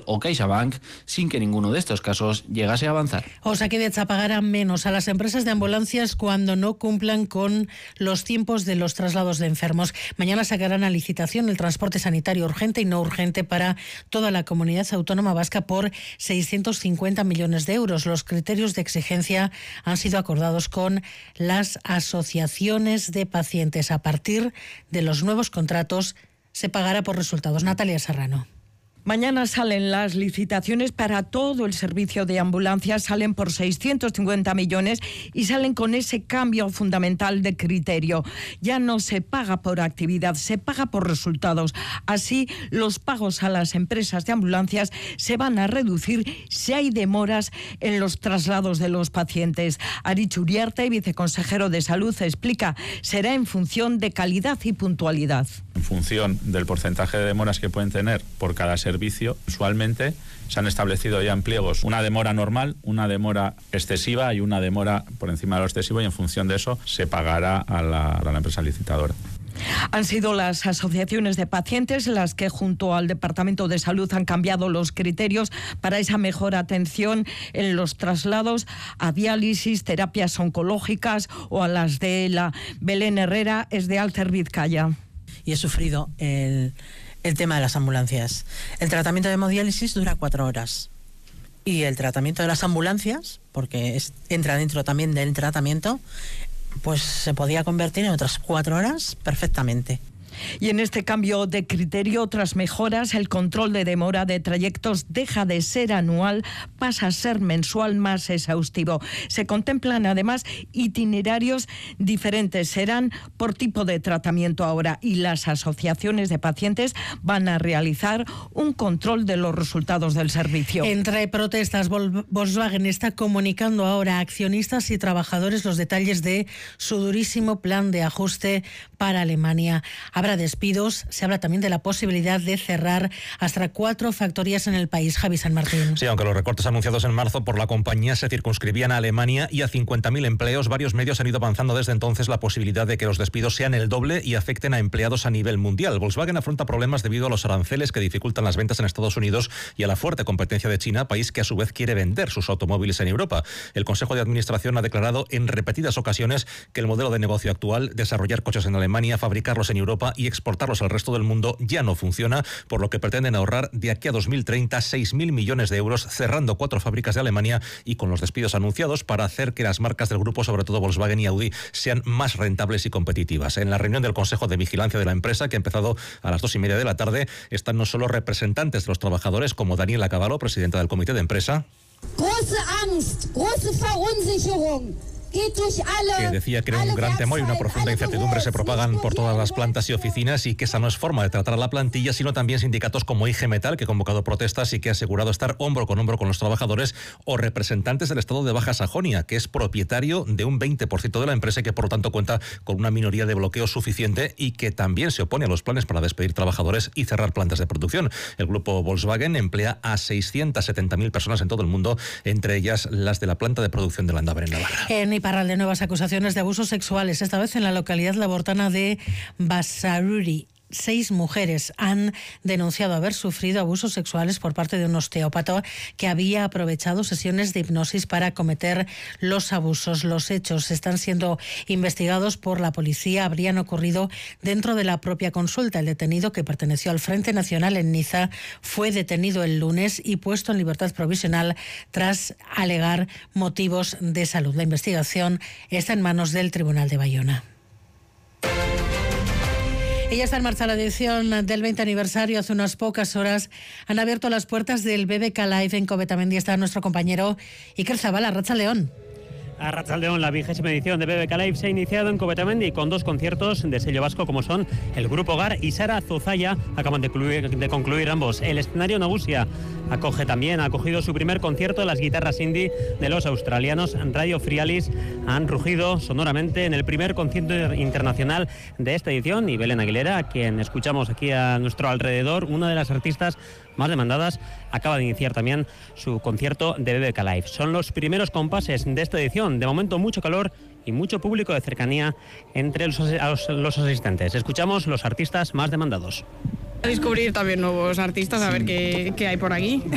o CaixaBank, sin que ninguno de estos casos llegase a avanzar. Osakidetza pagará menos a las empresas de ambulancias cuando no cumplan con los tiempos de los traslados de enfermos. Mañana sacarán a licitación el transporte sanitario urgente y no urgente para toda la comunidad autónoma vasca por 650 millones de euros. Los criterios de exigencia han sido acordados con las asociaciones de pacientes. A partir de los nuevos contratos se pagará por resultados. Natalia Serrano. Mañana salen las licitaciones para todo el servicio de ambulancias, salen por 650 millones y salen con ese cambio fundamental de criterio. Ya no se paga por actividad, se paga por resultados. Así, los pagos a las empresas de ambulancias se van a reducir si hay demoras en los traslados de los pacientes. Aritz Uriarte, viceconsejero de Salud, explica, será en función de calidad y puntualidad. En función del porcentaje de demoras que pueden tener por cada servicio, usualmente se han establecido ya en pliegos una demora normal, una demora excesiva y una demora por encima de lo excesivo, y en función de eso se pagará a la empresa licitadora. Han sido las asociaciones de pacientes las que junto al Departamento de Salud han cambiado los criterios para esa mejor atención en los traslados a diálisis, terapias oncológicas o a las de la. Belén Herrera es de Alter Vizcaya. Y he sufrido el tema de las ambulancias. El tratamiento de hemodiálisis dura 4 horas. Y el tratamiento de las ambulancias, porque entra dentro también del tratamiento, pues se podía convertir en otras 4 horas perfectamente. Y en este cambio de criterio, otras mejoras, el control de demora de trayectos deja de ser anual, pasa a ser mensual más exhaustivo. Se contemplan además itinerarios diferentes, serán por tipo de tratamiento ahora, y las asociaciones de pacientes van a realizar un control de los resultados del servicio. Entre protestas, Volkswagen está comunicando ahora a accionistas y trabajadores los detalles de su durísimo plan de ajuste para Alemania. Habrá despidos, se habla también de la posibilidad de cerrar hasta 4 factorías en el país. Javi San Martín. Sí, aunque los recortes anunciados en marzo por la compañía se circunscribían a Alemania y a 50.000 empleos, varios medios han ido avanzando desde entonces la posibilidad de que los despidos sean el doble y afecten a empleados a nivel mundial. Volkswagen afronta problemas debido a los aranceles que dificultan las ventas en Estados Unidos y a la fuerte competencia de China, país que a su vez quiere vender sus automóviles en Europa. El Consejo de Administración ha declarado en repetidas ocasiones que el modelo de negocio actual, desarrollar coches en Alemania, fabricarlos en Europa y exportarlos al resto del mundo, ya no funciona, por lo que pretenden ahorrar de aquí a 2030 6.000 millones de euros cerrando 4 fábricas de Alemania y con los despidos anunciados para hacer que las marcas del grupo, sobre todo Volkswagen y Audi, sean más rentables y competitivas. En la reunión del Consejo de Vigilancia de la empresa, que ha empezado a las 2:30 de la tarde, están no solo representantes de los trabajadores como Daniela Cavallo, presidenta del comité de empresa, que decía que un gran temor y una profunda incertidumbre se propagan por todas las plantas y oficinas y que esa no es forma de tratar a la plantilla, sino también sindicatos como IG Metal, que ha convocado protestas y que ha asegurado estar hombro con los trabajadores, o representantes del Estado de Baja Sajonia, que es propietario de un 20% de la empresa y que por lo tanto cuenta con una minoría de bloqueo suficiente y que también se opone a los planes para despedir trabajadores y cerrar plantas de producción. El grupo Volkswagen emplea a 670.000 personas en todo el mundo, entre ellas las de la planta de producción de Landaver en Navarra. En Iparralde, nuevas acusaciones de abusos sexuales, esta vez en la localidad labortana de Basaruri. 6 mujeres han denunciado haber sufrido abusos sexuales por parte de un osteópata que había aprovechado sesiones de hipnosis para cometer los abusos. Los hechos están siendo investigados por la policía. Habrían ocurrido dentro de la propia consulta. El detenido, que perteneció al Frente Nacional en Niza, fue detenido el lunes y puesto en libertad provisional tras alegar motivos de salud. La investigación está en manos del Tribunal de Bayona. Y ya está en marcha la edición del 20 aniversario. Hace unas pocas horas han abierto las puertas del BBK Live en Covetamendi. Está nuestro compañero Iker Zabala. Arratsaldeon. Arratsaldeon, la 20ª edición de BBK Live se ha iniciado en Covetamendi con 2 conciertos de sello vasco como son el Grupo Gar y Sara Zozaya. Acaban de concluir ambos. El escenario Nagusia ha acogido su primer concierto. Las guitarras indie de los australianos Radio Frialis han rugido sonoramente en el primer concierto internacional de esta edición. Y Belén Aguilera, a quien escuchamos aquí a nuestro alrededor, una de las artistas más demandadas, acaba de iniciar también su concierto de BBK Live. Son los primeros compases de esta edición. De momento mucho calor y mucho público de cercanía entre los asistentes. Escuchamos los artistas más demandados. A descubrir también nuevos artistas, a ver qué hay por aquí.